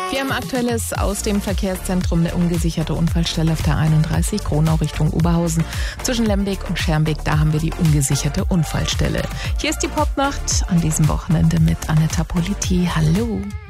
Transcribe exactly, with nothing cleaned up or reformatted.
Wir haben Aktuelles aus dem Verkehrszentrum. Eine ungesicherte Unfallstelle auf der einunddreißig, Gronau Richtung Oberhausen. Zwischen Lembeck und Schermbeck, da haben wir die ungesicherte Unfallstelle. Hier ist die Popnacht an diesem Wochenende mit Aneta Politi. Hallo.